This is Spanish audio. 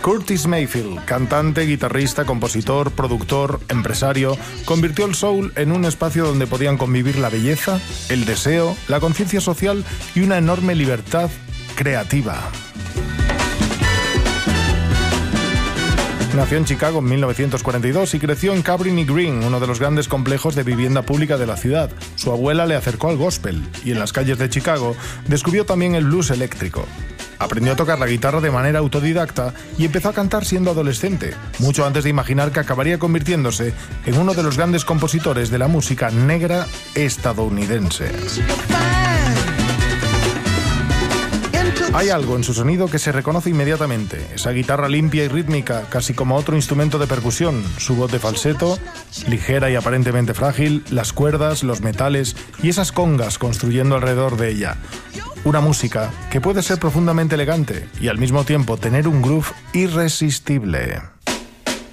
Curtis Mayfield, cantante, guitarrista, compositor, productor, empresario, convirtió el soul en un espacio donde podían convivir la belleza, el deseo, la conciencia social y una enorme libertad creativa. Nació en Chicago en 1942 y creció en Cabrini Green, uno de los grandes complejos de vivienda pública de la ciudad. Su abuela le acercó al gospel y en las calles de Chicago descubrió también el blues eléctrico. Aprendió a tocar la guitarra de manera autodidacta y empezó a cantar siendo adolescente, mucho antes de imaginar que acabaría convirtiéndose en uno de los grandes compositores de la música negra estadounidense. Hay algo en su sonido que se reconoce inmediatamente, esa guitarra limpia y rítmica, casi como otro instrumento de percusión, su voz de falseto, ligera y aparentemente frágil, las cuerdas, los metales y esas congas construyendo alrededor de ella. Una música que puede ser profundamente elegante y al mismo tiempo tener un groove irresistible.